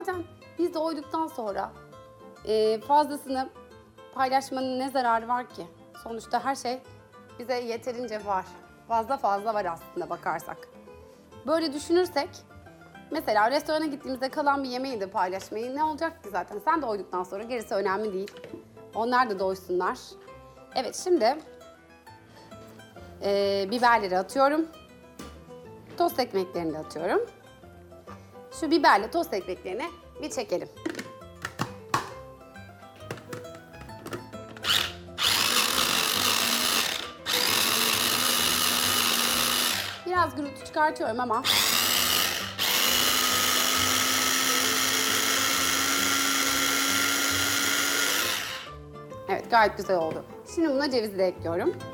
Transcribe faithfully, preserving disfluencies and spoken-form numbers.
Zaten biz doyduktan sonra e, fazlasını paylaşmanın ne zararı var ki? Sonuçta her şey bize yeterince var. Fazla fazla var aslında bakarsak. Böyle düşünürsek, mesela restorana gittiğimizde kalan bir yemeği de paylaşmayı ne olacak ki zaten? Sen doyduktan sonra gerisi önemli değil. Onlar da doysunlar. Evet, şimdi e, biberleri atıyorum. Tost ekmeklerini de atıyorum. Şu biberle tost ekmeklerini bir çekelim. Biraz gürültü çıkartıyorum ama evet, gayet güzel oldu. Şimdi buna cevizi de ekliyorum.